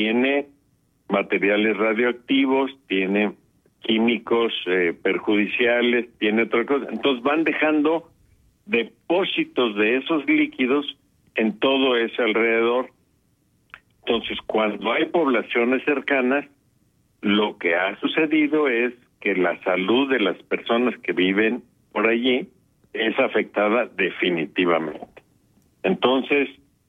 tiene materiales radioactivos, tiene químicos perjudiciales, tiene otra cosa. Entonces van dejando depósitos de esos líquidos en todo ese alrededor. Entonces, cuando hay poblaciones cercanas, lo que ha sucedido es que la salud de las personas que viven por allí es afectada definitivamente. Entonces,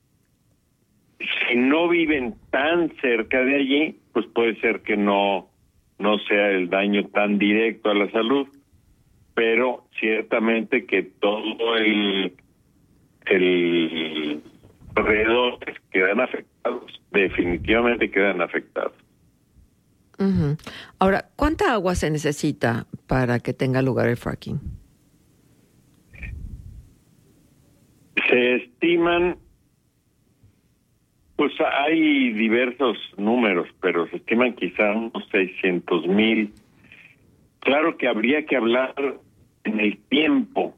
si no viven tan cerca de allí, pues puede ser que no sea el daño tan directo a la salud, pero ciertamente que todo el alrededor quedan afectados, definitivamente quedan afectados. Uh-huh. Ahora, ¿cuánta agua se necesita para que tenga lugar el fracking? Se estiman, pues hay diversos números, pero se estiman quizá unos 600,000. Claro que habría que hablar en el tiempo,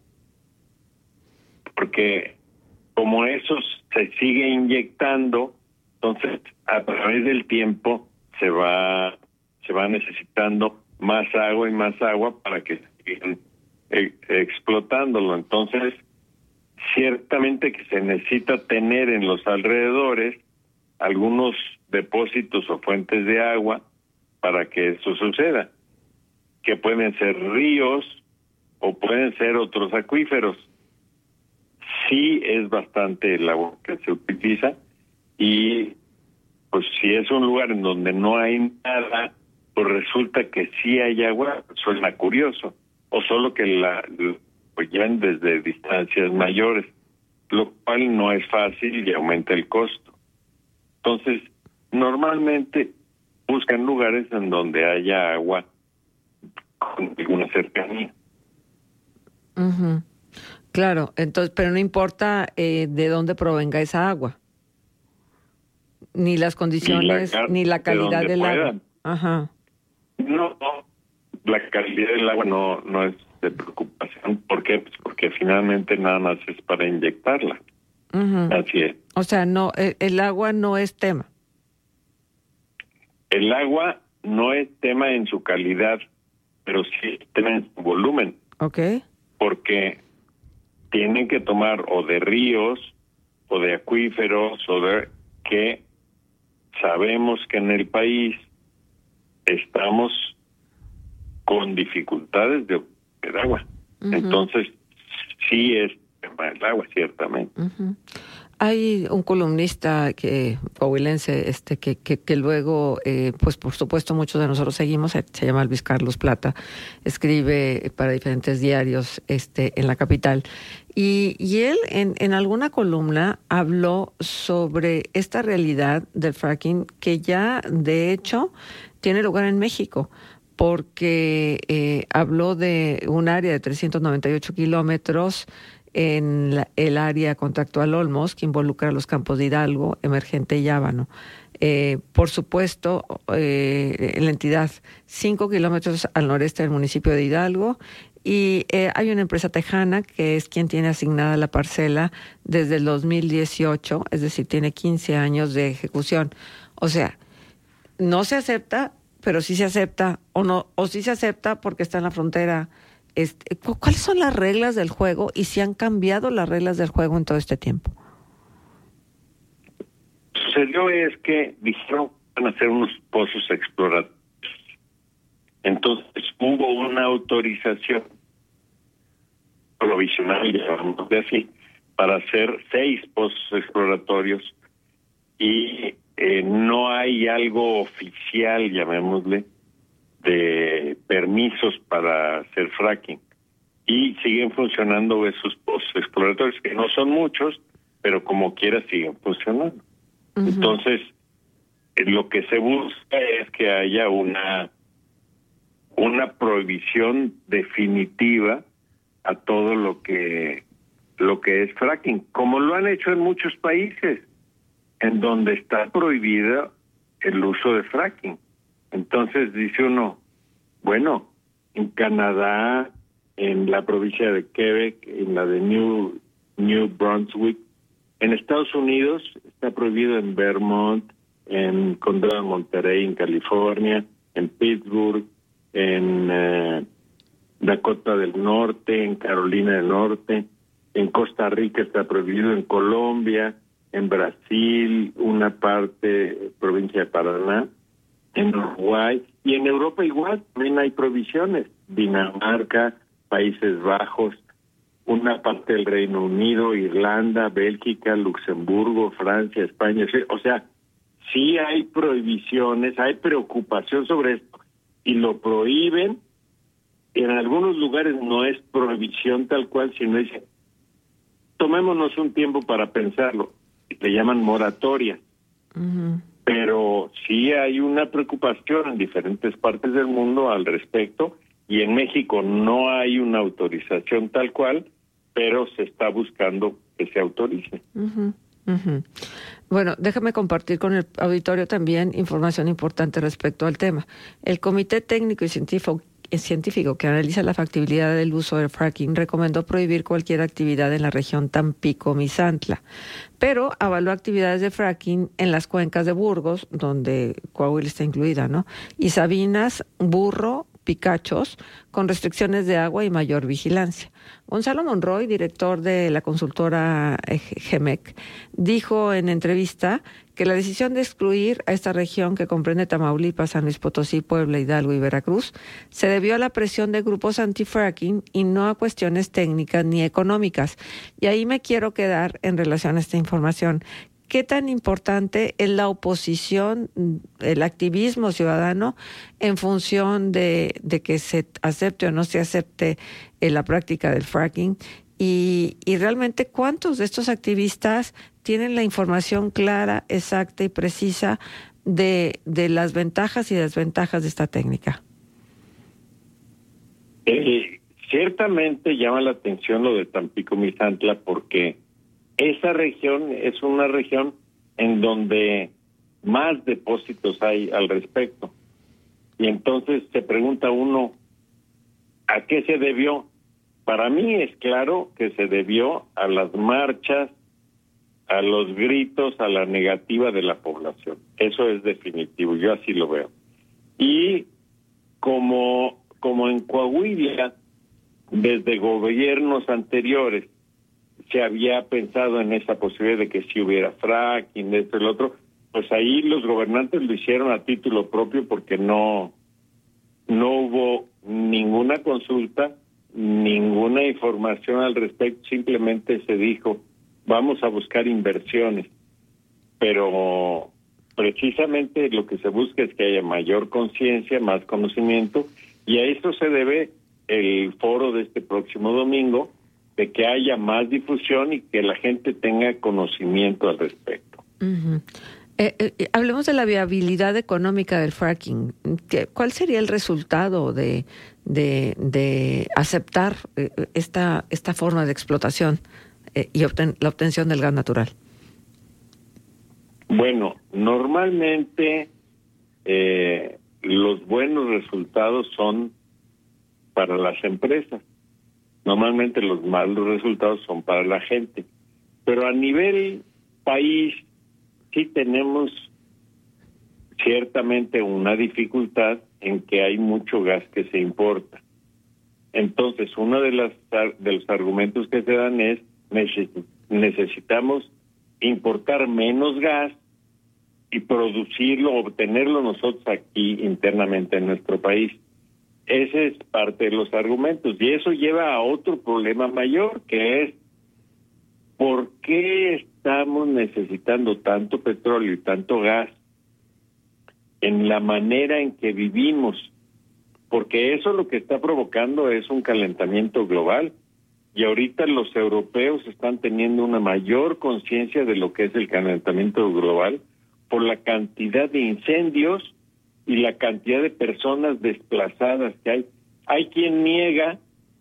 porque como eso se sigue inyectando, entonces a través del tiempo se va necesitando más agua para que sigan explotándolo. Entonces, ciertamente que se necesita tener en los alrededores algunos depósitos o fuentes de agua para que eso suceda, que pueden ser ríos o pueden ser otros acuíferos. Sí es bastante el agua que se utiliza, y pues si es un lugar en donde no hay nada, pues resulta que sí hay agua. Suena curioso, o solo que pues llevan desde distancias mayores, lo cual no es fácil y aumenta el costo. Entonces, normalmente buscan lugares en donde haya agua con alguna cercanía. Uh-huh. Claro, entonces, pero no importa de dónde provenga esa agua, ni las condiciones, ni la calidad del agua. Ajá. No, la calidad del agua no es de preocupación. ¿Por qué? Pues porque finalmente nada más es para inyectarla. Uh-huh. Así es. O sea, no, el agua no es tema. El agua no es tema en su calidad, pero sí es tema en su volumen. Okay. Porque tienen que tomar o de ríos o de acuíferos que sabemos que en el país estamos con dificultades de obtener agua. Uh-huh. Entonces, sí es tema del agua, ciertamente. Uh-huh. Hay un columnista coahuilense que luego, pues por supuesto muchos de nosotros seguimos, se llama Luis Carlos Plata, escribe para diferentes diarios en la capital, y él en alguna columna habló sobre esta realidad del fracking que ya de hecho tiene lugar en México, porque habló de un área de 398 kilómetros en el área contractual Olmos, que involucra los campos de Hidalgo, Emergente y Ábano. Por supuesto, la entidad 5 kilómetros al noreste del municipio de Hidalgo, y hay una empresa tejana que es quien tiene asignada la parcela desde el 2018, es decir, tiene 15 años de ejecución. O sea, no se acepta, pero sí se acepta, o sí se acepta porque está en la frontera. ¿Cuáles son las reglas del juego y si han cambiado las reglas del juego en todo este tiempo? Sucedió es que dijeron que van a hacer unos pozos exploratorios. Entonces hubo una autorización provisional, llamamos de así, para hacer 6 pozos exploratorios, y no hay algo oficial, llamémosle, de permisos para hacer fracking, y siguen funcionando esos pozos exploratorios, que no son muchos, pero como quiera siguen funcionando. Uh-huh. Entonces, lo que se busca es que haya una prohibición definitiva a todo lo que es fracking, como lo han hecho en muchos países, en donde está prohibido el uso de fracking. Entonces dice uno, bueno, en Canadá, en la provincia de Quebec, en la de New Brunswick, en Estados Unidos está prohibido en Vermont, en Condado de Monterey, en California, en Pittsburgh, en Dakota del Norte, en Carolina del Norte, en Costa Rica está prohibido, en Colombia, en Brasil, una parte, provincia de Paraná, en Uruguay, y en Europa igual, también hay prohibiciones, Dinamarca, Países Bajos, una parte del Reino Unido, Irlanda, Bélgica, Luxemburgo, Francia, España, o sea, sí hay prohibiciones, hay preocupación sobre esto, y lo prohíben. En algunos lugares no es prohibición tal cual, sino dice, tomémonos un tiempo para pensarlo, le llaman moratoria. Uh-huh. Pero sí hay una preocupación en diferentes partes del mundo al respecto, y en México no hay una autorización tal cual, pero se está buscando que se autorice. Uh-huh. Uh-huh. Bueno, déjame compartir con el auditorio también información importante respecto al tema. El Comité Técnico y Científico que analiza la factibilidad del uso del fracking recomendó prohibir cualquier actividad en la región Tampico-Misantla, pero avaló actividades de fracking en las cuencas de Burgos, donde Coahuila está incluida, ¿no? Y Sabinas, Burro, Picachos, con restricciones de agua y mayor vigilancia. Gonzalo Monroy, director de la consultora GEMEC, dijo en entrevista que la decisión de excluir a esta región que comprende Tamaulipas, San Luis Potosí, Puebla, Hidalgo y Veracruz se debió a la presión de grupos anti-fracking y no a cuestiones técnicas ni económicas. Y ahí me quiero quedar en relación a esta información. ¿Qué tan importante es la oposición, el activismo ciudadano en función de que se acepte o no se acepte la práctica del fracking? Y realmente, ¿cuántos de estos activistas tienen la información clara, exacta y precisa de las ventajas y desventajas de esta técnica? Ciertamente llama la atención lo de Tampico-Misantla, porque esa región es una región en donde más depósitos hay al respecto. Y entonces se pregunta uno, ¿a qué se debió? Para mí es claro que se debió a las marchas, a los gritos, a la negativa de la población. Eso es definitivo, yo así lo veo. Y como en Coahuila, desde gobiernos anteriores, se había pensado en esa posibilidad de que si hubiera fracking, de esto y lo otro, pues ahí los gobernantes lo hicieron a título propio porque no hubo ninguna consulta, ninguna información al respecto, simplemente se dijo, vamos a buscar inversiones, pero precisamente lo que se busca es que haya mayor conciencia, más conocimiento, y a eso se debe el foro de este próximo domingo, de que haya más difusión y que la gente tenga conocimiento al respecto. Uh-huh. Hablemos de la viabilidad económica del fracking. ¿Cuál sería el resultado de aceptar esta forma de explotación y la obtención del gas natural? Bueno, normalmente los buenos resultados son para las empresas. Normalmente los malos resultados son para la gente. Pero a nivel país sí tenemos ciertamente una dificultad en que hay mucho gas que se importa. Entonces, uno de los argumentos que se dan es necesitamos importar menos gas y producirlo, obtenerlo nosotros aquí internamente en nuestro país. Ese es parte de los argumentos, y eso lleva a otro problema mayor, que es ¿por qué estamos necesitando tanto petróleo y tanto gas en la manera en que vivimos? Porque eso lo que está provocando es un calentamiento global, y ahorita los europeos están teniendo una mayor conciencia de lo que es el calentamiento global por la cantidad de incendios y la cantidad de personas desplazadas que hay. Hay quien niega,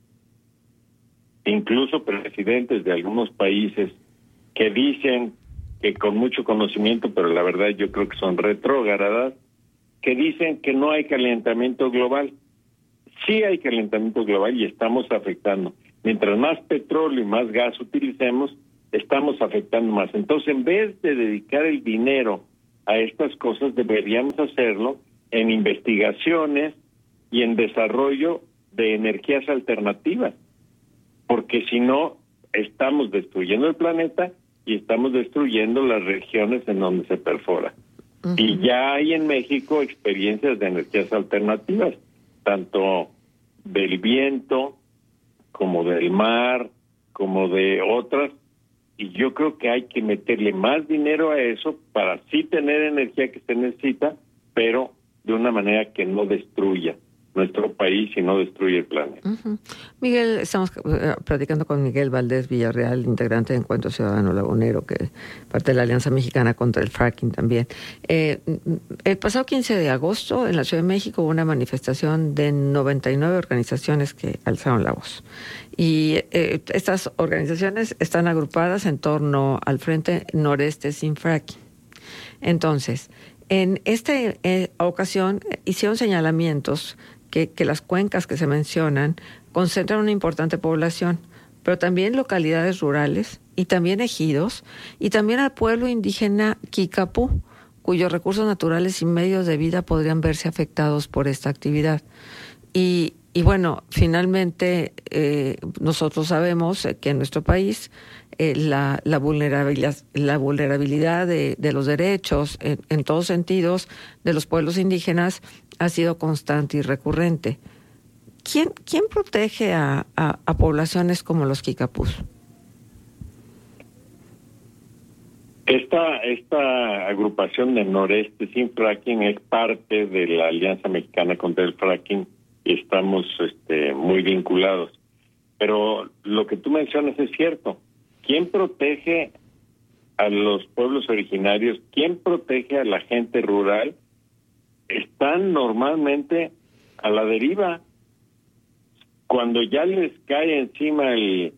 incluso presidentes de algunos países, que dicen que con mucho conocimiento, pero la verdad yo creo que son retrógradas, que dicen que no hay calentamiento global. Sí hay calentamiento global y estamos afectando. Mientras más petróleo y más gas utilicemos, estamos afectando más. Entonces, en vez de dedicar el dinero a estas cosas, deberíamos hacerlo en investigaciones y en desarrollo de energías alternativas, porque si no, estamos destruyendo el planeta y estamos destruyendo las regiones en donde se perfora. Uh-huh. Y ya hay en México experiencias de energías alternativas, tanto del viento, como del mar, como de otras, y yo creo que hay que meterle más dinero a eso para sí tener energía que se necesita, pero de una manera que no destruya nuestro país y no destruye el planeta. Uh-huh. Miguel, estamos platicando con Miguel Valdés Villarreal, integrante de Encuentro Ciudadano Lagunero, que parte de la Alianza Mexicana contra el Fracking también. El pasado 15 de agosto en la Ciudad de México hubo una manifestación de 99 organizaciones que alzaron la voz. Y estas organizaciones están agrupadas en torno al Frente Noreste Sin Fracking. Entonces, en esta ocasión hicieron señalamientos que las cuencas que se mencionan concentran una importante población, pero también localidades rurales y también ejidos, y también al pueblo indígena Kikapú, cuyos recursos naturales y medios de vida podrían verse afectados por esta actividad. Y bueno, finalmente nosotros sabemos que en nuestro país la vulnerabilidad de los derechos en todos sentidos de los pueblos indígenas ha sido constante y recurrente. ¿Quién protege a poblaciones como los Kikapús? Esta agrupación de Noreste Sin Fracking es parte de la Alianza Mexicana contra el Fracking y estamos muy vinculados. Pero lo que tú mencionas es cierto. ¿Quién protege a los pueblos originarios? ¿Quién protege a la gente rural? Están normalmente a la deriva. Cuando ya les cae encima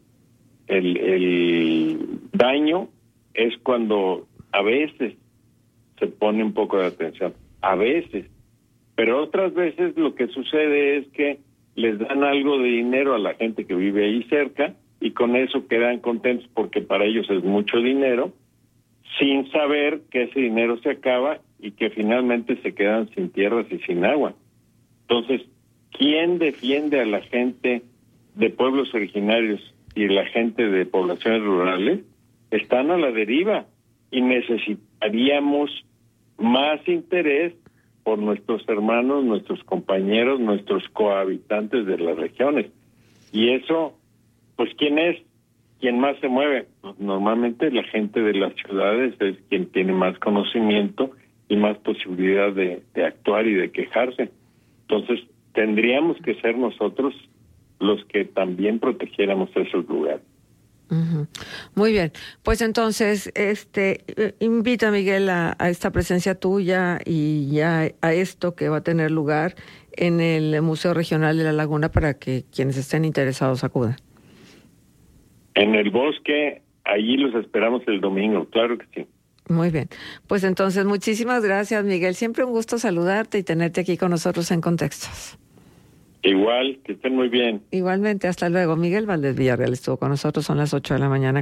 el daño, es cuando a veces se pone un poco de atención. A veces. Pero otras veces lo que sucede es que les dan algo de dinero a la gente que vive ahí cerca y con eso quedan contentos porque para ellos es mucho dinero, sin saber que ese dinero se acaba y que finalmente se quedan sin tierras y sin agua. Entonces, ¿quién defiende a la gente de pueblos originarios y la gente de poblaciones rurales? Están a la deriva y necesitaríamos más interés por nuestros hermanos, nuestros compañeros, nuestros cohabitantes de las regiones. Y eso, pues, ¿quién es? ¿Quién más se mueve? Pues, normalmente la gente de las ciudades es quien tiene más conocimiento y más posibilidad de actuar y de quejarse. Entonces, tendríamos que ser nosotros los que también protegiéramos esos lugares. Uh-huh. Muy bien, pues entonces invita a Miguel a esta presencia tuya y ya a esto que va a tener lugar en el Museo Regional de La Laguna para que quienes estén interesados acudan. En el bosque, allí los esperamos el domingo, claro que sí. Muy bien, pues entonces muchísimas gracias, Miguel, siempre un gusto saludarte y tenerte aquí con nosotros en Contextos. Igual, que estén muy bien. Igualmente, hasta luego. Miguel Valdés Villarreal estuvo con nosotros, son las 8:03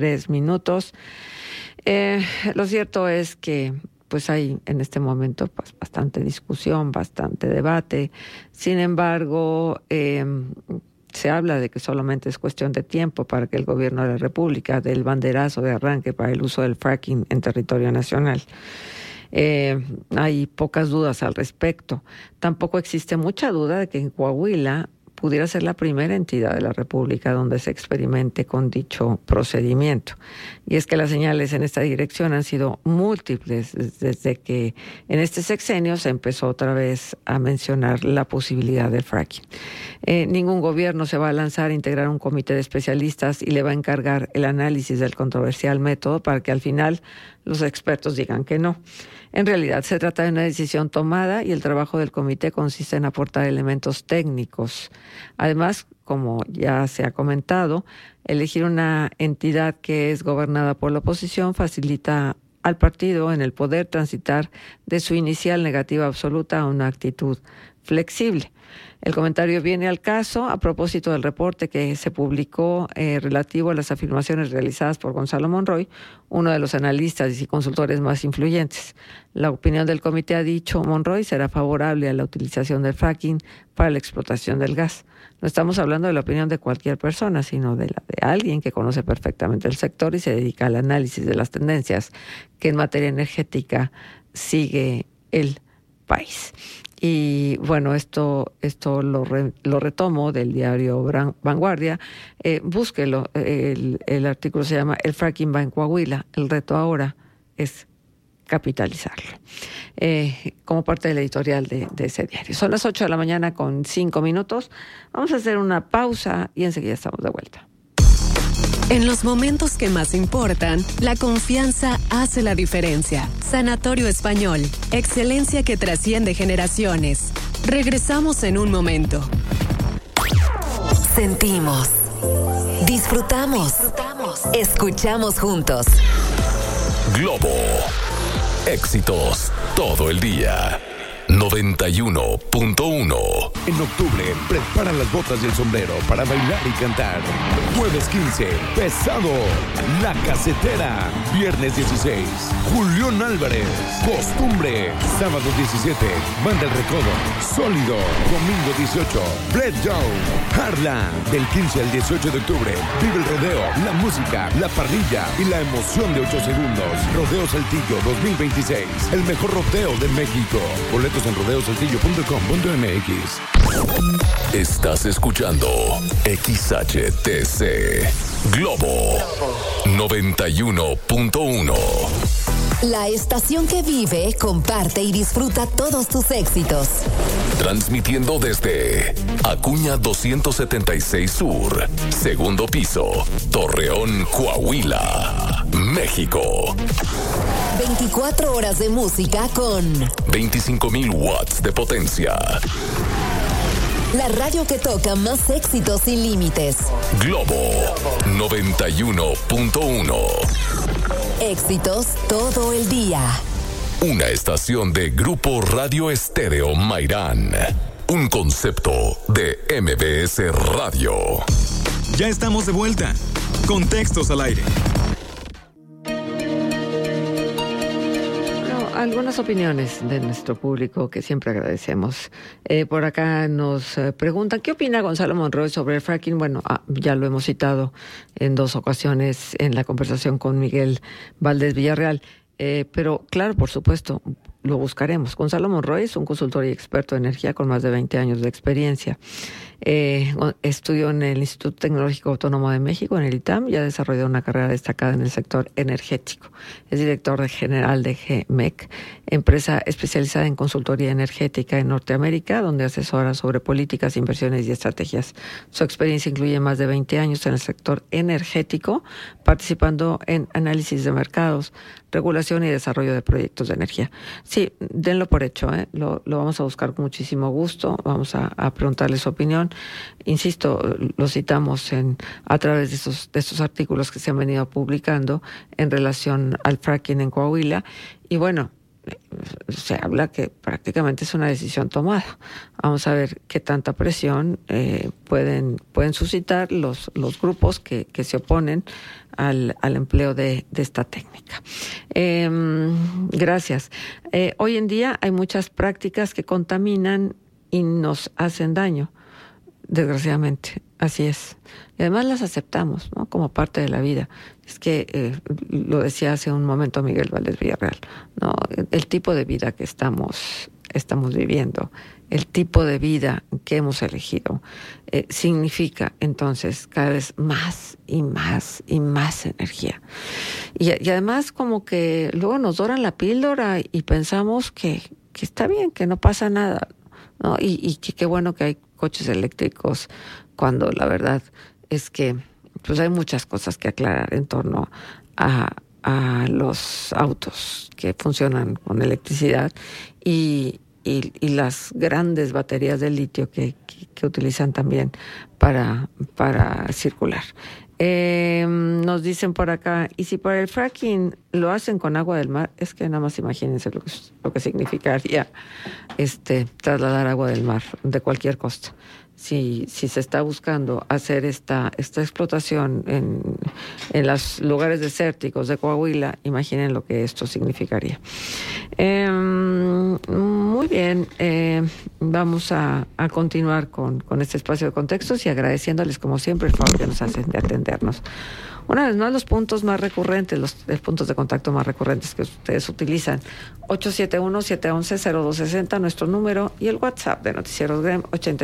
a.m. Lo cierto es que pues hay en este momento pues bastante discusión, bastante debate. Sin embargo, se habla de que solamente es cuestión de tiempo para que el gobierno de la República dé el banderazo de arranque para el uso del fracking en territorio nacional. Hay pocas dudas al respecto. Tampoco existe mucha duda de que en Coahuila pudiera ser la primera entidad de la República donde se experimente con dicho procedimiento. Y es que las señales en esta dirección han sido múltiples desde que en este sexenio se empezó otra vez a mencionar la posibilidad del fracking. Ningún gobierno se va a lanzar a integrar un comité de especialistas y le va a encargar el análisis del controversial método para que al final los expertos digan que no. En realidad se trata de una decisión tomada y el trabajo del comité consiste en aportar elementos técnicos. Además, como ya se ha comentado, elegir una entidad que es gobernada por la oposición facilita al partido en el poder transitar de su inicial negativa absoluta a una actitud flexible. El comentario viene al caso a propósito del reporte que se publicó relativo a las afirmaciones realizadas por Gonzalo Monroy, uno de los analistas y consultores más influyentes. La opinión del comité, ha dicho Monroy, será favorable a la utilización del fracking para la explotación del gas. No estamos hablando de la opinión de cualquier persona, sino de la de alguien que conoce perfectamente el sector y se dedica al análisis de las tendencias que en materia energética sigue el país. Y bueno, esto lo retomo del diario Vanguardia. Búsquelo, el artículo se llama El fracking va en Coahuila. El reto ahora es capitalizarlo. Como parte del editorial de ese diario. Son las 8 de la mañana con 5 minutos. Vamos a hacer una pausa y enseguida estamos de vuelta. En los momentos que más importan, la confianza hace la diferencia. Sanatorio Español, excelencia que trasciende generaciones. Regresamos en un momento. Sentimos, disfrutamos, escuchamos juntos. Globo, éxitos todo el día. 91.1. En octubre, prepara las botas y el sombrero para bailar y cantar. Jueves 15, Pesado, La Casetera. Viernes 16, Julián Álvarez, Costumbre. Sábado 17, Banda El Recodo, Sólido. Domingo 18, Fred Joe, Harlan. Del 15 al 18 de octubre, vive el rodeo, la música, la parrilla y la emoción de 8 segundos. Rodeo Saltillo 2026, el mejor rodeo de México. Boletos en rodeosaltillo.com.mx. Estás escuchando XHTC Globo 91.1. La estación que vive, comparte y disfruta todos tus éxitos. Transmitiendo desde Acuña 276 Sur, segundo piso, Torreón, Coahuila, México. 24 horas de música con 25,000 watts de potencia. La radio que toca más éxitos sin límites. Globo 91.1. Éxitos todo el día. Una estación de Grupo Radio Estéreo Mairán. Un concepto de MBS Radio. Ya estamos de vuelta. Contextos al aire. Algunas opiniones de nuestro público que siempre agradecemos. Por acá nos preguntan, ¿qué opina Gonzalo Monroy sobre el fracking? Bueno, ya lo hemos citado en 2 ocasiones en la conversación con Miguel Valdés Villarreal. Pero claro, por supuesto, lo buscaremos. Gonzalo Monroy es un consultor y experto de energía con más de 20 años de experiencia. Estudió en el Instituto Tecnológico Autónomo de México, en el ITAM, y ha desarrollado una carrera destacada en el sector energético. Es director general de GMEC, empresa especializada en consultoría energética en Norteamérica, donde asesora sobre políticas, inversiones y estrategias. Su experiencia incluye más de 20 años en el sector energético, participando en análisis de mercados, regulación y desarrollo de proyectos de energía. Sí, denlo por hecho, lo vamos a buscar con muchísimo gusto, vamos a preguntarle su opinión. Insisto, lo citamos a través de estos artículos que se han venido publicando en relación al fracking en Coahuila, y bueno, se habla que prácticamente es una decisión tomada. Vamos a ver qué tanta presión pueden suscitar los grupos que se oponen al empleo de esta técnica. Gracias. Hoy en día hay muchas prácticas que contaminan y nos hacen daño, desgraciadamente. Así es. Y además las aceptamos, ¿no?, como parte de la vida. Es que, lo decía hace un momento Miguel Valdés Villarreal, ¿no?, el tipo de vida que estamos viviendo, el tipo de vida que hemos elegido, significa entonces cada vez más y más y más energía. Y además como que luego nos doran la píldora y pensamos que está bien, que no pasa nada, ¿no? Y que qué bueno que hay coches eléctricos, cuando la verdad es que pues hay muchas cosas que aclarar en torno a los autos que funcionan con electricidad y las grandes baterías de litio que utilizan también para circular. Nos dicen por acá, y si para el fracking lo hacen con agua del mar, es que nada más imagínense lo que significaría trasladar agua del mar de cualquier costa. Si se está buscando hacer esta explotación en los lugares desérticos de Coahuila, imaginen lo que esto significaría. Muy bien, vamos a continuar con este espacio de contextos y agradeciéndoles como siempre el favor que nos hacen de atendernos. Una vez más, los puntos más recurrentes, los puntos de contacto más recurrentes que ustedes utilizan, 871-711-0260, nuestro número, y el WhatsApp de Noticieros GREM,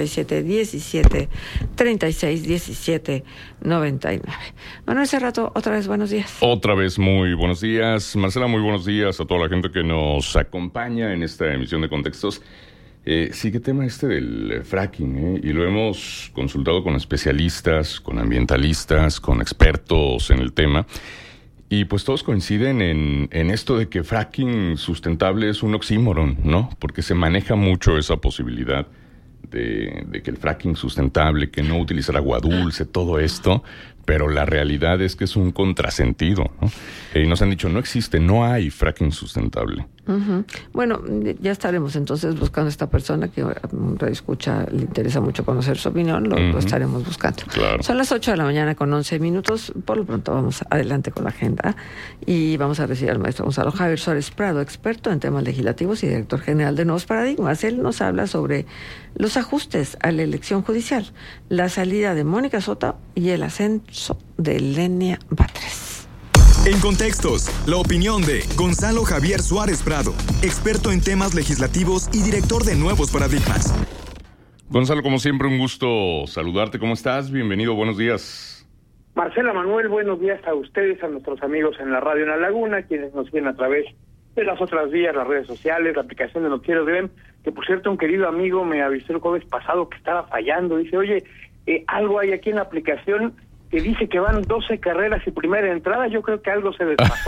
8717-3617-99. Manuel Cerrato, otra vez buenos días. Otra vez muy buenos días. Marcela, muy buenos días a toda la gente que nos acompaña en esta emisión de Contextos. Sí, qué tema del fracking, y lo hemos consultado con especialistas, con ambientalistas, con expertos en el tema, y pues todos coinciden en esto de que fracking sustentable es un oxímoron, ¿no? Porque se maneja mucho esa posibilidad de que el fracking sustentable, que no utilizar agua dulce, todo esto, pero la realidad es que es un contrasentido, ¿no? Y nos han dicho, no hay fracking sustentable. Uh-huh. Bueno, ya estaremos entonces buscando a esta persona que Radio Escucha le interesa mucho conocer su opinión, lo estaremos buscando. Claro. Son las 8 de la mañana con 11 minutos, por lo pronto vamos adelante con la agenda y vamos a recibir al maestro Gonzalo Javier Suárez Prado, experto en temas legislativos y director general de Nuevos Paradigmas. Él nos habla sobre los ajustes a la elección judicial, la salida de Mónica Soto y el ascenso de Lenia Batres. En Contextos, la opinión de Gonzalo Javier Suárez Prado, experto en temas legislativos y director de Nuevos Paradigmas. Gonzalo, como siempre, un gusto saludarte. ¿Cómo estás? Bienvenido, buenos días. Marcela, Manuel, buenos días a ustedes, a nuestros amigos en la radio en La Laguna, quienes nos siguen a través de las otras vías, las redes sociales, la aplicación de Noticieros GREM, que por cierto un querido amigo me avisó el jueves pasado que estaba fallando. Dice, oye, algo hay aquí en la aplicación que dice que van 12 carreras y primera entrada. Yo creo que algo se despasó.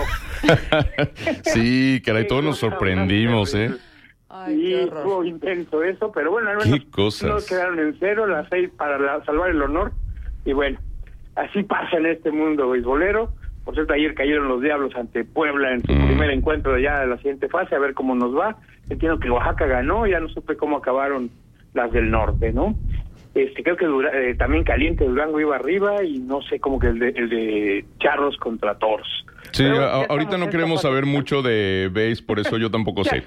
Sí, caray, todos nos sorprendimos, Sí, estuvo intenso eso, pero bueno, al menos no quedaron en cero, las 6 para salvar el honor, y bueno, así pasa en este mundo beisbolero. Por cierto, ayer cayeron los Diablos ante Puebla en su primer encuentro ya de la siguiente fase, a ver cómo nos va. Entiendo que Oaxaca ganó, ya no supe cómo acabaron las del norte, ¿no? Creo que también Caliente Durango iba arriba, y no sé cómo que el de Charros contra Toros. Sí, ahorita no queremos saber mucho de base, por eso yo tampoco sé.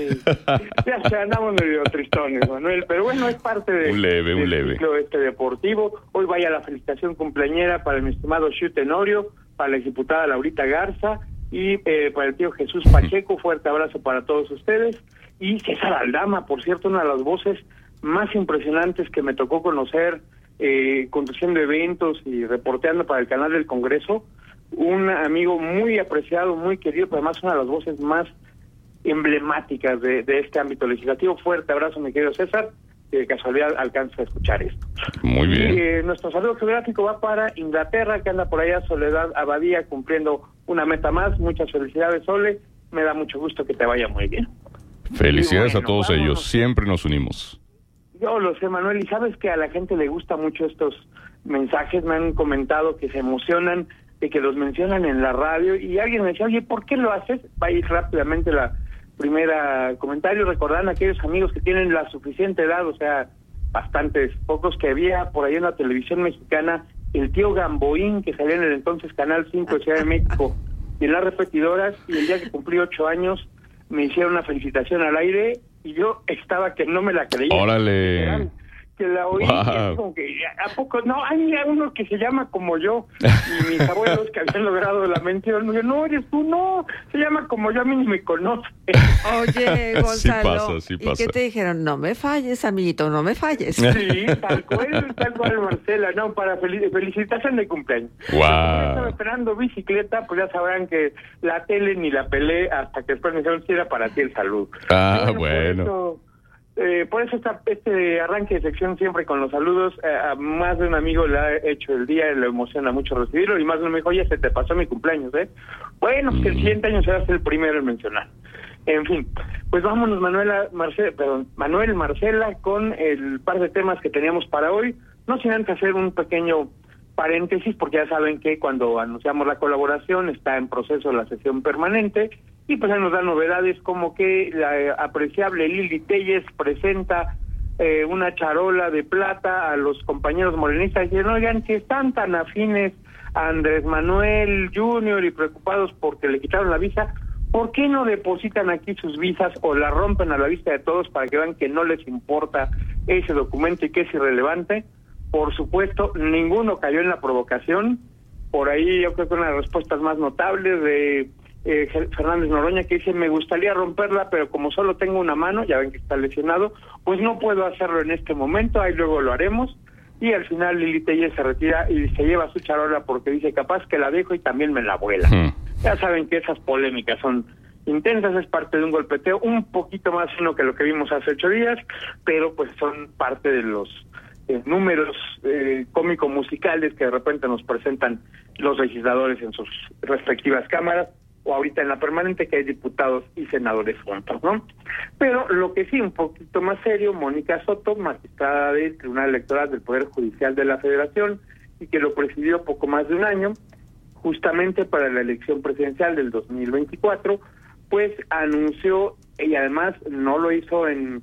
Ya se andamos medio tristones, Manuel, pero bueno, es parte de un leve. ciclo deportivo. Hoy vaya la felicitación cumpleañera para mi estimado Shu Tenorio, para la exdiputada Laurita Garza y para el tío Jesús Pacheco. Fuerte abrazo para todos ustedes. Y César Aldama, por cierto, una de las voces más impresionantes que me tocó conocer conduciendo eventos y reporteando para el canal del Congreso. Un amigo muy apreciado, muy querido, pero además una de las voces más emblemáticas de este ámbito legislativo. Fuerte abrazo, mi querido César, que de casualidad alcanza a escuchar esto. Muy bien. Y, nuestro saludo geográfico va para Inglaterra, que anda por allá Soledad Abadía cumpliendo una meta más. Muchas felicidades, Sole. Me da mucho gusto que te vaya muy bien. Felicidades a todos ellos. Siempre nos unimos. Yo lo sé, Manuel, y sabes que a la gente le gusta mucho estos mensajes. Me han comentado que se emocionan de que los mencionan en la radio, y alguien me decía, oye, ¿por qué lo haces? Va a ir rápidamente la primera comentario. Recordando a aquellos amigos que tienen la suficiente edad, o sea, bastantes, pocos, que había por ahí en la televisión mexicana el tío Gamboín, que salía en el entonces Canal 5 de Ciudad de México, y en las repetidoras, y el día que cumplí 8 años me hicieron una felicitación al aire, y yo estaba que no me la creía. ¡Órale! Que la oí, wow. Y como que, ¿a poco? No, hay uno que se llama como yo, y mis abuelos que habían logrado la mención, me dijeron, no, eres tú, no, se llama como yo, a mí ni me conoce. Oye, Gonzalo, sí pasa. ¿y qué te dijeron? No me falles, amiguito, no me falles. Sí, tal cual, Marcela, no, para felicitación de cumpleaños. Wow. Yo estaba esperando bicicleta, pues ya sabrán que la tele ni la pelé, hasta que después me dijeron si era para ti el saludo. Bueno. Por eso este arranque de sección siempre con los saludos. A más de un amigo le ha hecho el día, le emociona mucho recibirlo, y más de uno me dijo, oye, se te pasó mi cumpleaños, Bueno, pues el siguiente año serás el primero en mencionar. En fin, pues vámonos, Manuel, Marcela, con el par de temas que teníamos para hoy. No sin antes hacer un pequeño paréntesis, porque ya saben que cuando anunciamos la colaboración está en proceso la sesión permanente, y pues ahí nos dan novedades como que la apreciable Lili Téllez presenta una charola de plata a los compañeros morenistas y dicen, oigan, si están tan afines a Andrés Manuel Jr. y preocupados porque le quitaron la visa, ¿por qué no depositan aquí sus visas o la rompen a la vista de todos para que vean que no les importa ese documento y que es irrelevante? Por supuesto, ninguno cayó en la provocación. Por ahí yo creo que una de las respuestas más notables de Fernández Noroña, que dice, me gustaría romperla, pero como solo tengo una mano, ya ven que está lesionado, pues no puedo hacerlo en este momento, ahí luego lo haremos. Y al final Lili Téllez se retira y se lleva su charola porque dice, capaz que la dejo y también me la vuela. Ya saben que esas polémicas son intensas, es parte de un golpeteo un poquito más fino que lo que vimos hace 8 días, pero pues son parte de los números cómico-musicales que de repente nos presentan los legisladores en sus respectivas cámaras, o ahorita en la permanente, que hay diputados y senadores juntos, ¿no? Pero lo que sí, un poquito más serio, Mónica Soto, magistrada del Tribunal Electoral del Poder Judicial de la Federación, y que lo presidió poco más de un año, justamente para la elección presidencial del 2024, pues anunció, y además no lo hizo en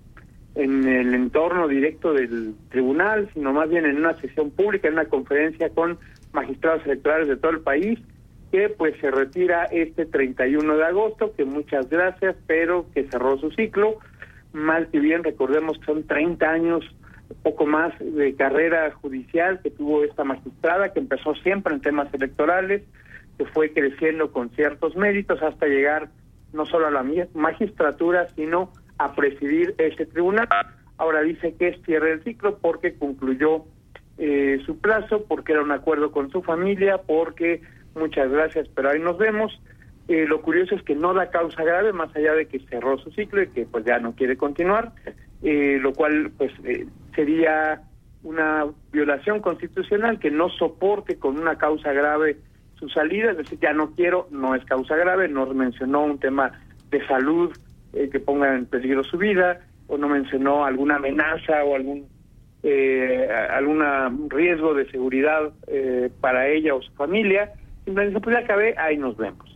el entorno directo del tribunal, sino más bien en una sesión pública, en una conferencia con magistrados electorales de todo el país, que pues se retira este 31 de agosto, que muchas gracias, pero que cerró su ciclo. Mal que bien, recordemos que son 30 años, poco más, de carrera judicial que tuvo esta magistrada, que empezó siempre en temas electorales, que fue creciendo con ciertos méritos hasta llegar no solo a la magistratura, sino a presidir ese tribunal. Ahora dice que es cierre del ciclo porque concluyó su plazo, porque era un acuerdo con su familia, porque muchas gracias, pero ahí nos vemos. Lo curioso es que no da causa grave, más allá de que cerró su ciclo y que pues ya no quiere continuar, lo cual pues sería una violación constitucional, que no soporte con una causa grave su salida, es decir, ya no quiero, no es causa grave, no mencionó un tema de salud que ponga en peligro su vida, o no mencionó alguna amenaza o algún riesgo de seguridad para ella o su familia. Simplemente pues ya acabé, ahí nos vemos.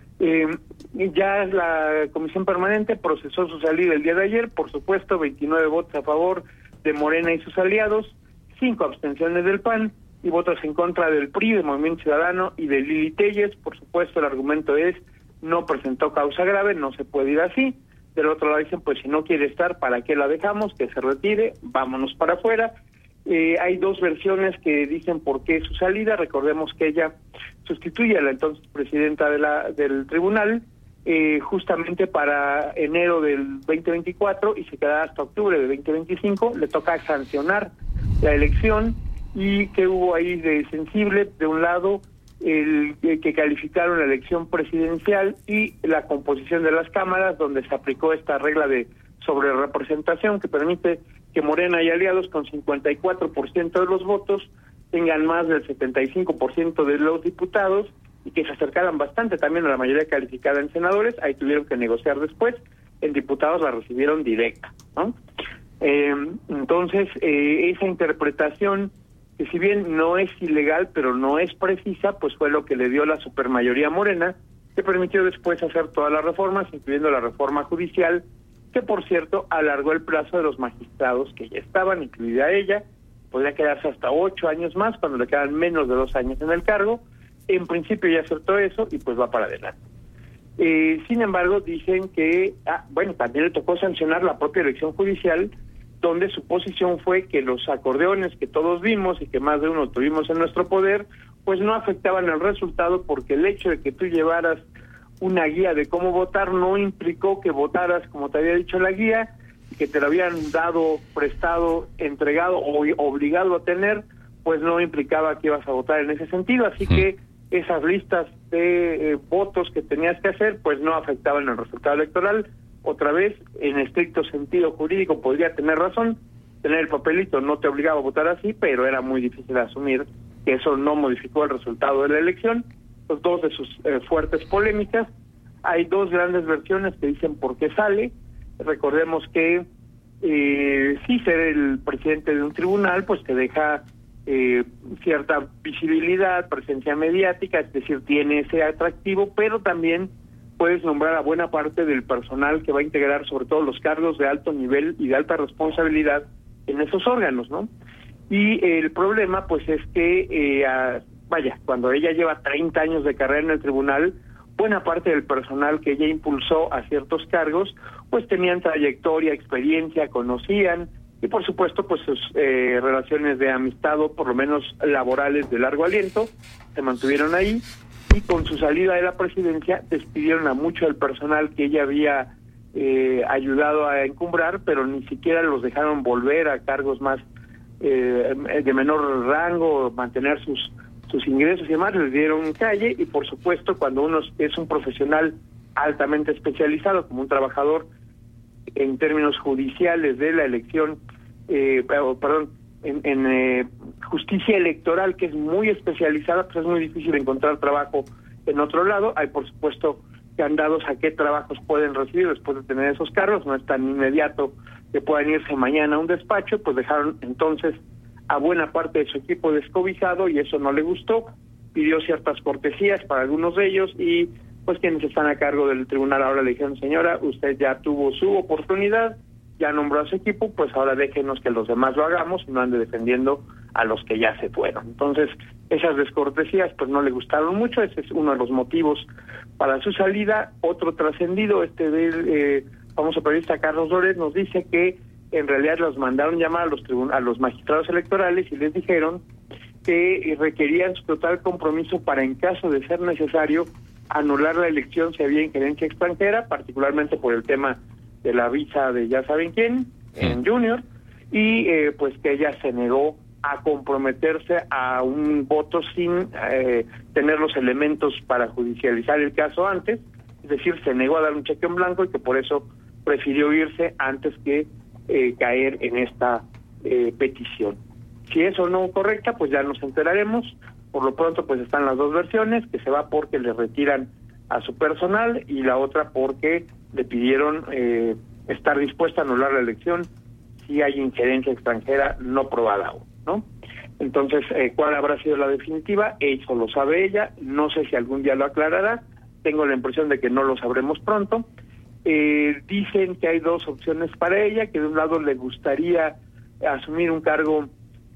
Ya la Comisión Permanente procesó su salida el día de ayer, por supuesto, 29 votos a favor de Morena y sus aliados, 5 abstenciones del PAN y votos en contra del PRI, del Movimiento Ciudadano y de Lili Téllez. Por supuesto, el argumento es, no presentó causa grave, no se puede ir así. Del otro lado dicen, pues si no quiere estar, ¿para qué la dejamos? Que se retire, vámonos para afuera. Hay dos versiones que dicen por qué su salida. Recordemos que ella sustituye a la entonces presidenta del tribunal justamente para enero del 2024 y se quedará hasta octubre del 2025. Le toca sancionar la elección. Y que hubo ahí de sensible, de un lado, el que calificaron la elección presidencial y la composición de las cámaras, donde se aplicó esta regla de sobrerepresentación que permite que Morena y aliados con 54% de los votos tengan más del 75% de los diputados y que se acercaran bastante también a la mayoría calificada en senadores. Ahí tuvieron que negociar después, en diputados la recibieron directa, ¿no? Entonces, esa interpretación, que si bien no es ilegal, pero no es precisa, pues fue lo que le dio la supermayoría Morena, que permitió después hacer todas las reformas, incluyendo la reforma judicial, que por cierto alargó el plazo de los magistrados que ya estaban, incluida ella. Podría quedarse hasta 8 años más, cuando le quedan menos de 2 años en el cargo. En principio ya acertó eso y pues va para adelante. Sin embargo, dicen que, también le tocó sancionar la propia elección judicial, donde su posición fue que los acordeones que todos vimos y que más de uno tuvimos en nuestro poder, pues no afectaban el resultado, porque el hecho de que tú llevaras una guía de cómo votar no implicó que votaras como te había dicho la guía, y que te lo habían dado, prestado, entregado o obligado a tener, pues no implicaba que ibas a votar en ese sentido. Así que esas listas de votos que tenías que hacer, pues no afectaban el resultado electoral. Otra vez, en estricto sentido jurídico podría tener razón, tener el papelito no te obligaba a votar así, pero era muy difícil asumir que eso no modificó el resultado de la elección. Los dos de sus fuertes polémicas. Hay dos grandes versiones que dicen por qué sale. Recordemos que sí, ser el presidente de un tribunal pues te deja cierta visibilidad, presencia mediática, es decir, tiene ese atractivo, pero también puedes nombrar a buena parte del personal que va a integrar sobre todo los cargos de alto nivel y de alta responsabilidad en esos órganos, ¿no? Y el problema, pues, es que, cuando ella lleva 30 años de carrera en el tribunal, buena parte del personal que ella impulsó a ciertos cargos, pues tenían trayectoria, experiencia, conocían, y por supuesto, pues sus relaciones de amistad, o por lo menos laborales de largo aliento, se mantuvieron ahí, y con su salida de la presidencia despidieron a mucho del personal que ella había ayudado a encumbrar, pero ni siquiera los dejaron volver a cargos más de menor rango, mantener sus ingresos y demás, les dieron calle. Y por supuesto, cuando uno es un profesional altamente especializado, como un trabajador en términos judiciales de la elección, en justicia electoral, que es muy especializada, pues es muy difícil encontrar trabajo en otro lado. Hay, por supuesto, candados a qué trabajos pueden recibir después de tener esos cargos, no es tan inmediato que puedan irse mañana a un despacho, pues dejaron entonces a buena parte de su equipo descobijado, y eso no le gustó. Pidió ciertas cortesías para algunos de ellos, y pues quienes están a cargo del tribunal ahora le dijeron: señora, usted ya tuvo su oportunidad, ya nombró a su equipo, pues ahora déjenos que los demás lo hagamos y no ande defendiendo a los que ya se fueron. Entonces, esas descortesías pues no le gustaron mucho, ese es uno de los motivos para su salida. Otro trascendido, del famoso periodista Carlos Loret, nos dice que en realidad los mandaron llamar a los magistrados electorales y les dijeron que requerían su total compromiso para, en caso de ser necesario, anular la elección si había injerencia extranjera, particularmente por el tema de la visa de ya saben quién, en Junior, y pues que ella se negó a comprometerse a un voto sin tener los elementos para judicializar el caso antes, es decir, se negó a dar un cheque en blanco, y que por eso prefirió irse antes que caer en esta petición. Si eso no es correcta, pues ya nos enteraremos. Por lo pronto, pues están las dos versiones: que se va porque le retiran a su personal, y la otra porque le pidieron estar dispuesta a anular la elección si hay injerencia extranjera no probada aún, ¿no? Entonces, ¿cuál habrá sido la definitiva? Eso lo sabe ella, no sé si algún día lo aclarará, tengo la impresión de que no lo sabremos pronto. Dicen que hay dos opciones para ella, que de un lado le gustaría asumir un cargo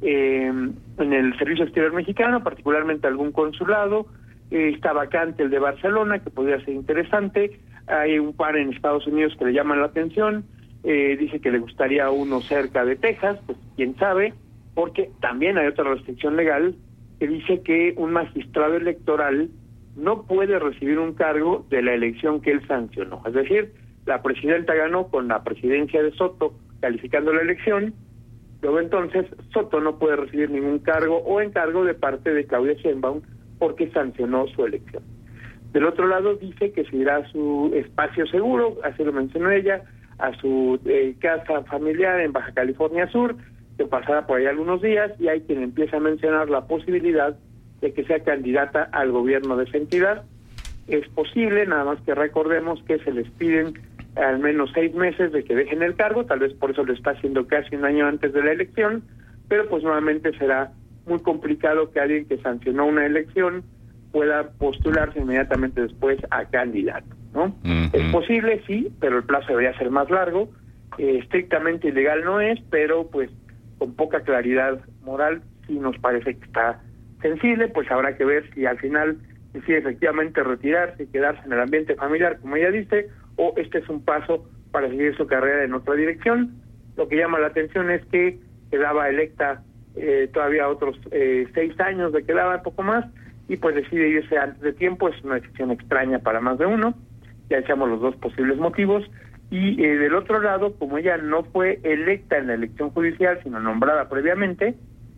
en el Servicio Exterior Mexicano, particularmente algún consulado. Está vacante el de Barcelona, que podría ser interesante. Hay un par en Estados Unidos que le llaman la atención. Dice que le gustaría uno cerca de Texas, pues quién sabe, porque también hay otra restricción legal que dice que un magistrado electoral no puede recibir un cargo de la elección que él sancionó. Es decir, la presidenta ganó con la presidencia de Soto calificando la elección, luego entonces Soto no puede recibir ningún cargo o encargo de parte de Claudia Sheinbaum porque sancionó su elección. Del otro lado dice que se irá a su espacio seguro, así lo mencionó ella, a su casa familiar en Baja California Sur, que pasará por ahí algunos días, y hay quien empieza a mencionar la posibilidad de que sea candidata al gobierno de esa entidad. Es posible, nada más que recordemos que se les piden al menos 6 meses de que dejen el cargo, tal vez por eso lo está haciendo casi un año antes de la elección, pero pues nuevamente será muy complicado que alguien que sancionó una elección pueda postularse inmediatamente después a candidato, ¿no? Es posible, sí, pero el plazo debería ser más largo. Estrictamente ilegal no es, pero pues con poca claridad moral sí nos parece que está sensible. Pues habrá que ver si al final decide efectivamente retirarse y quedarse en el ambiente familiar, como ella dice, o este es un paso para seguir su carrera en otra dirección. Lo que llama la atención es que quedaba electa todavía otros 6 años, le quedaba poco más, y pues decide irse antes de tiempo. Es una decisión extraña para más de uno, ya echamos los dos posibles motivos. Y del otro lado, como ella no fue electa en la elección judicial, sino nombrada previamente,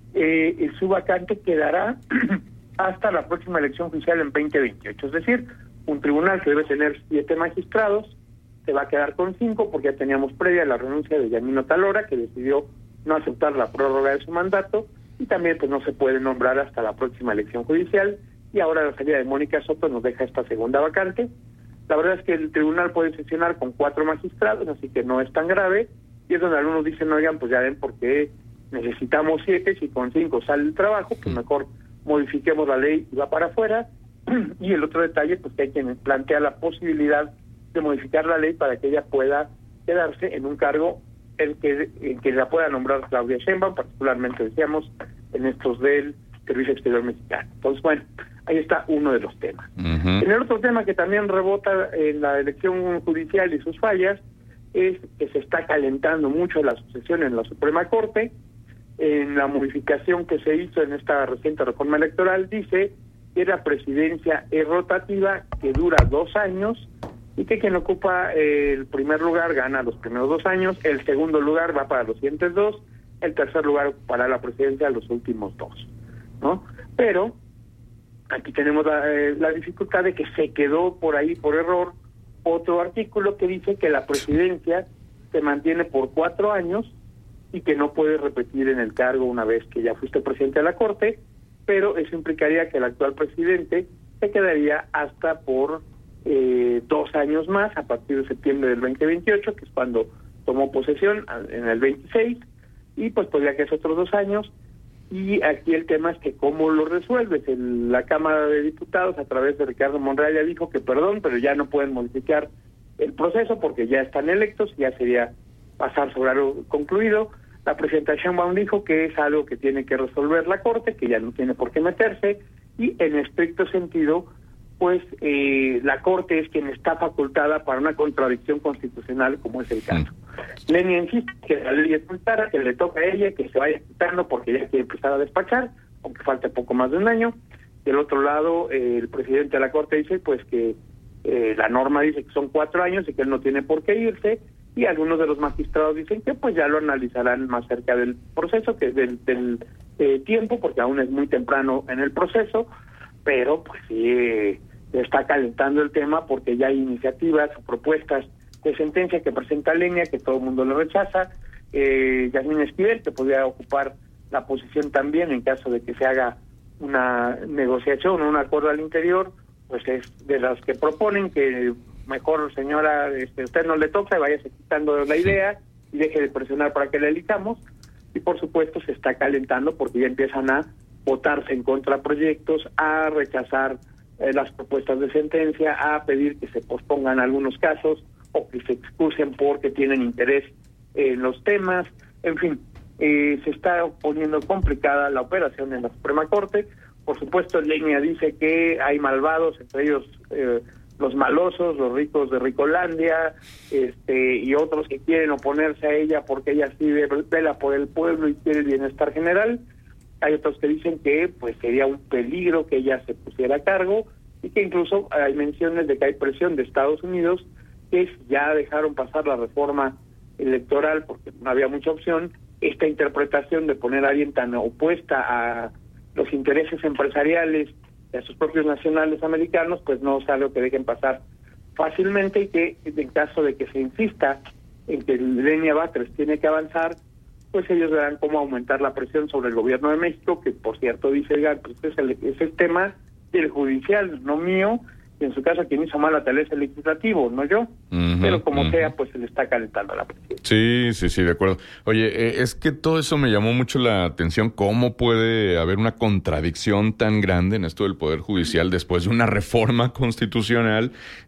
su vacante quedará hasta la próxima elección judicial en 2028. Es decir, un tribunal que debe tener 7 magistrados se va a quedar con 5, porque ya teníamos previa la renuncia de Yamino Talora, que decidió no aceptar la prórroga de su mandato, y también pues no se puede nombrar hasta la próxima elección judicial. Y ahora la salida de Mónica Soto nos deja esta segunda vacante. La verdad es que el tribunal puede sesionar con 4 magistrados, así que no es tan grave, y es donde algunos dicen: oigan, pues ya ven por qué necesitamos 7, si con 5 sale el trabajo, pues mejor modifiquemos la ley y va para afuera. Y el otro detalle, pues que hay quien plantea la posibilidad de modificar la ley para que ella pueda quedarse en un cargo en que la pueda nombrar Claudia Sheinbaum, particularmente decíamos en estos del Servicio Exterior Mexicano. Entonces, bueno, ahí está uno de los temas. En el otro tema que también rebota en la elección judicial y sus fallas es que se está calentando mucho la sucesión en la Suprema Corte. En la modificación que se hizo en esta reciente reforma electoral dice que la presidencia es rotativa, que dura 2 años y que quien ocupa el primer lugar gana los primeros 2 años, el segundo lugar va para los siguientes 2, el tercer lugar ocupará la presidencia los últimos 2, ¿no? Pero aquí tenemos la dificultad de que se quedó por ahí por error otro artículo que dice que la presidencia se mantiene por 4 años y que no puede repetir en el cargo una vez que ya fuiste presidente de la Corte, pero eso implicaría que el actual presidente se quedaría hasta por 2 años más, a partir de septiembre del 2028, que es cuando tomó posesión, en el 26, y pues podría que es otros 2 años. Y aquí el tema es que cómo lo resuelves. La Cámara de Diputados, a través de Ricardo Monreal, ya dijo que perdón, pero ya no pueden modificar el proceso porque ya están electos, ya sería pasar sobre algo concluido. La presidenta Sheinbaum dijo que es algo que tiene que resolver la Corte, que ya no tiene por qué meterse, y en estricto sentido, pues la Corte es quien está facultada para una contradicción constitucional, como es el caso. Lenia insiste que la ley es muy clara, que le toca a ella, que se vaya quitando porque ya quiere empezar a despachar, aunque falte poco más de 1 año. Del otro lado, el presidente de la Corte dice pues que la norma dice que son 4 años y que él no tiene por qué irse, y algunos de los magistrados dicen que pues ya lo analizarán más cerca del proceso, que del tiempo, porque aún es muy temprano en el proceso, pero pues sí está calentando el tema porque ya hay iniciativas o propuestas de sentencia que presenta Lenia, que todo el mundo lo rechaza. Yasmín Esquivel, que podría ocupar la posición también en caso de que se haga una negociación o un acuerdo al interior, pues es de las que proponen que mejor, señora, usted no le toca, váyase quitando la idea y deje de presionar para que la elijamos. Y por supuesto se está calentando porque ya empiezan a votarse en contra proyectos, a rechazar las propuestas de sentencia, a pedir que se pospongan algunos casos o que se excusen porque tienen interés en los temas. En fin, se está poniendo complicada la operación en la Suprema Corte. Por supuesto, Lenia dice que hay malvados, entre ellos los malosos, los ricos de Ricolandia, y otros que quieren oponerse a ella porque ella sí vela por el pueblo y quiere el bienestar general. Hay otros que dicen que pues sería un peligro que ella se pusiera a cargo, y que incluso hay menciones de que hay presión de Estados Unidos, que ya dejaron pasar la reforma electoral porque no había mucha opción. Esta interpretación de poner a alguien tan opuesta a los intereses empresariales de sus propios nacionales americanos, pues no es algo que dejen pasar fácilmente, y que en caso de que se insista en que Lenia Batres tiene que avanzar, pues ellos verán cómo aumentar la presión sobre el gobierno de México, que por cierto dice, pues es el tema del judicial, no mío, y en su caso quien hizo mal la tarea es el legislativo, no yo, pero como sea, pues se le está calentando la presión. Sí, de acuerdo. Oye, es que todo eso me llamó mucho la atención, cómo puede haber una contradicción tan grande en esto del Poder Judicial después de una reforma constitucional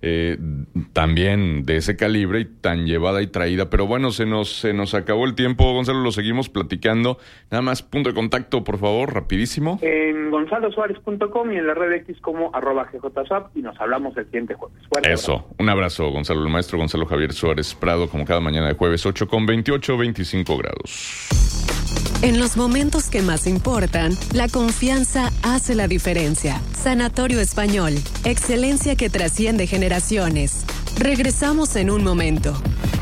también de ese calibre y tan llevada y traída. Pero bueno, se nos acabó el tiempo, Gonzalo, lo seguimos platicando. Nada más, punto de contacto, por favor, rapidísimo. En gonzalosuárez.com y en la red X como @GJSwap, y nos hablamos el siguiente jueves. Eso, un abrazo, Gonzalo, el maestro Gonzalo Javier Suárez Prado, como cada mañana de jueves, 8:28, 25 grados. En los momentos que más importan, la confianza hace la diferencia. Sanatorio Español, excelencia que trasciende generaciones. Regresamos en un momento.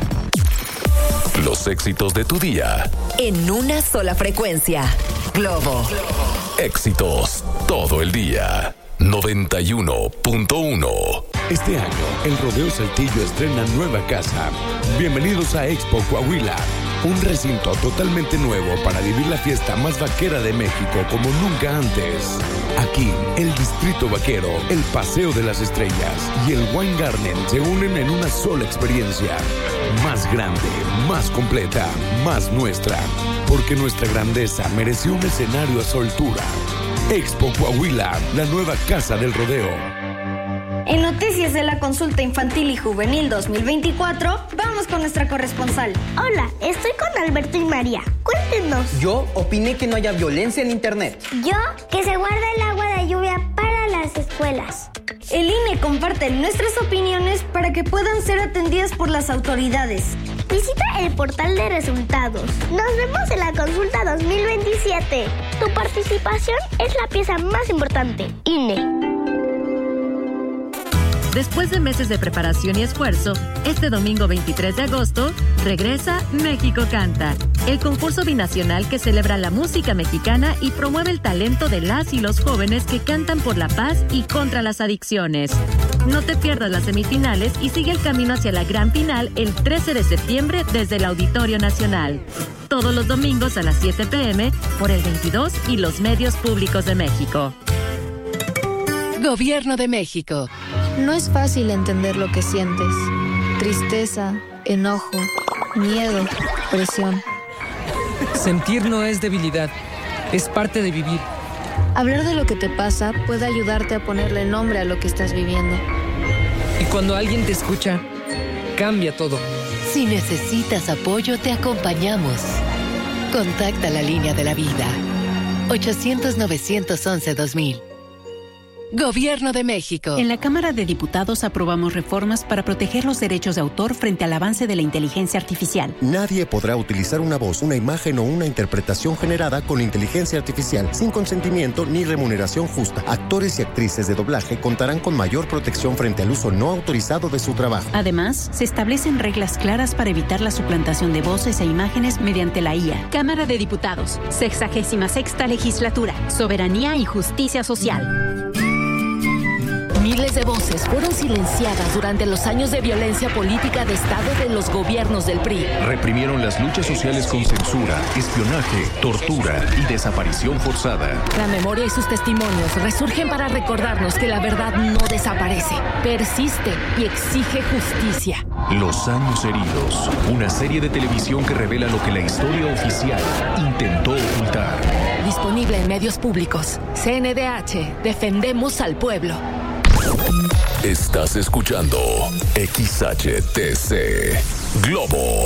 Los éxitos de tu día. En una sola frecuencia. Globo. Éxitos todo el día. 91.1. Este año, el Rodeo Saltillo estrena nueva casa. Bienvenidos a Expo Coahuila, un recinto totalmente nuevo para vivir la fiesta más vaquera de México como nunca antes. Aquí, el Distrito Vaquero, el Paseo de las Estrellas y el Wine Garden se unen en una sola experiencia. Más grande, más completa, más nuestra. porque nuestra grandeza mereció un escenario a su altura. Expo Coahuila, la nueva casa del rodeo. En noticias de la consulta infantil y juvenil 2024, vamos con nuestra corresponsal. Hola, estoy con Alberto y María. Cuéntenos. Yo opiné que no haya violencia en internet. Yo, que se guarda el agua de lluvia para las escuelas. El INE comparte nuestras opiniones para que puedan ser atendidas por las autoridades. Visita el portal de resultados. Nos vemos en la consulta 2027. Tu participación es la pieza más importante. INE. Después de meses de preparación y esfuerzo, este domingo 23 de agosto, regresa México Canta, el concurso binacional que celebra la música mexicana y promueve el talento de las y los jóvenes que cantan por la paz y contra las adicciones. No te pierdas las semifinales y sigue el camino hacia la gran final el 13 de septiembre desde el Auditorio Nacional. Todos los domingos a las 7 p.m. por el 22 y los medios públicos de México. Gobierno de México. No es fácil entender lo que sientes. Tristeza, enojo, miedo, presión. Sentir no es debilidad, es parte de vivir. Hablar de lo que te pasa puede ayudarte a ponerle nombre a lo que estás viviendo. Y cuando alguien te escucha, cambia todo. Si necesitas apoyo, te acompañamos. Contacta la línea de la vida. 800-911-2000. Gobierno de México. En la Cámara de Diputados aprobamos reformas para proteger los derechos de autor frente al avance de la inteligencia artificial. Nadie podrá utilizar una voz, una imagen o una interpretación generada con inteligencia artificial sin consentimiento ni remuneración justa. Actores y actrices de doblaje contarán con mayor protección frente al uso no autorizado de su trabajo. Además, se establecen reglas claras para evitar la suplantación de voces e imágenes mediante la IA. Cámara de Diputados, 66ª Legislatura, Soberanía y Justicia Social. Miles de voces fueron silenciadas durante los años de violencia política de Estado de los gobiernos del PRI. Reprimieron las luchas sociales con censura, espionaje, tortura y desaparición forzada. La memoria y sus testimonios resurgen para recordarnos que la verdad no desaparece, persiste y exige justicia. Los años heridos, una serie de televisión que revela lo que la historia oficial intentó ocultar. Disponible en medios públicos. CNDH, defendemos al pueblo. Estás escuchando XHTC Globo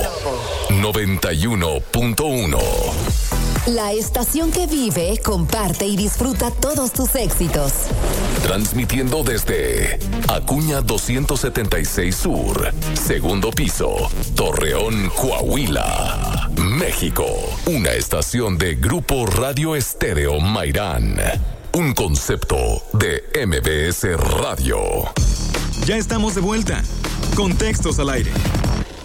91.1. La estación que vive, comparte y disfruta todos tus éxitos. Transmitiendo desde Acuña 276 Sur, segundo piso, Torreón, Coahuila, México. Una estación de Grupo Radio Estéreo Mairán. Un concepto de MBS Radio. Ya estamos de vuelta. Contextos al aire.